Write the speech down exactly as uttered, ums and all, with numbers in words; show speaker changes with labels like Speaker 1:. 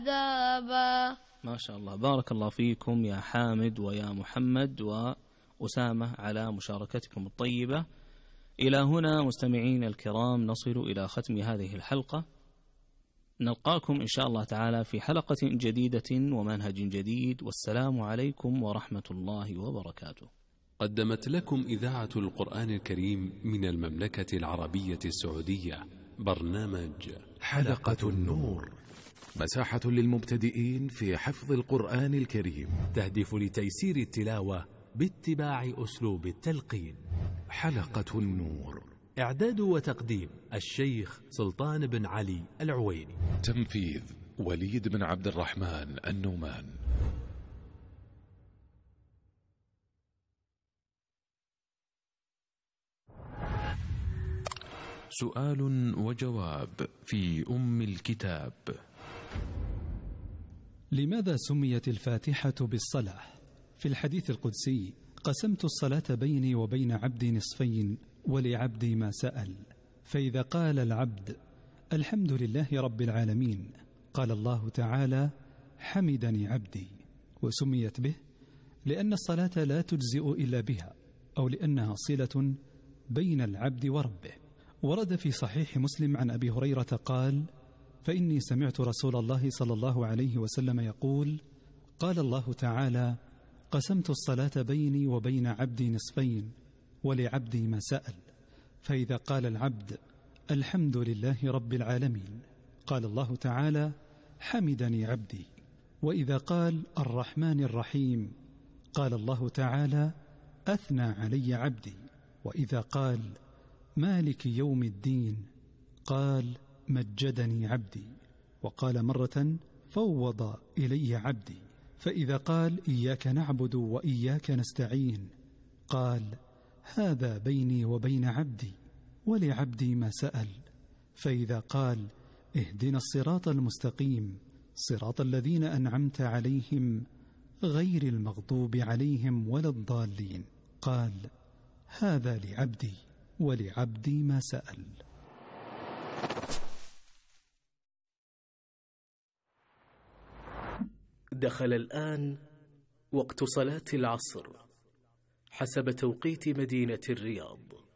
Speaker 1: دابا.
Speaker 2: ما شاء الله، بارك الله فيكم يا حامد ويا محمد وأسامة على مشاركتكم الطيبة. إلى هنا مستمعين الكرام نصل إلى ختم هذه الحلقة. نلقاكم إن شاء الله تعالى في حلقة جديدة ومنهج جديد، والسلام عليكم ورحمة الله وبركاته.
Speaker 3: قدمت لكم إذاعة القرآن الكريم من المملكة العربية السعودية برنامج
Speaker 4: حلقة النور، مساحة للمبتدئين في حفظ القرآن الكريم،
Speaker 5: تهدف لتيسير التلاوة باتباع أسلوب التلقين.
Speaker 4: حلقة النور،
Speaker 5: إعداد وتقديم الشيخ سلطان بن علي العويني،
Speaker 4: تنفيذ وليد بن عبد الرحمن النومان. سؤال وجواب في أم الكتاب.
Speaker 6: لماذا سميت الفاتحة بالصلاة؟ في الحديث القدسي: قسمت الصلاة بيني وبين عبدي نصفين ولعبدي ما سأل. فإذا قال العبد الحمد لله رب العالمين، قال الله تعالى: حمدني عبدي. وسميت به لأن الصلاة لا تجزئ إلا بها، أو لأنها صلة بين العبد وربه. ورد في صحيح مسلم عن أبي هريرة قال: فإني سمعت رسول الله صلى الله عليه وسلم يقول: قال الله تعالى: قسمت الصلاة بيني وبين عبدي نصفين ولعبدي ما سأل. فإذا قال العبد الحمد لله رب العالمين، قال الله تعالى: حمدني عبدي. وإذا قال الرحمن الرحيم، قال الله تعالى: أثنى علي عبدي. وإذا قال مالك يوم الدين، قال: مجدني عبدي. وقال مرة: فوض إلي عبدي. فإذا قال إياك نعبد وإياك نستعين، قال: هذا بيني وبين عبدي ولعبدي ما سأل. فإذا قال اهدنا الصراط المستقيم صراط الذين أنعمت عليهم غير المغضوب عليهم ولا الضالين، قال: هذا لعبدي ولعبدي ما سأل.
Speaker 7: دخل الآن وقت صلاة العصر حسب توقيت مدينة الرياض.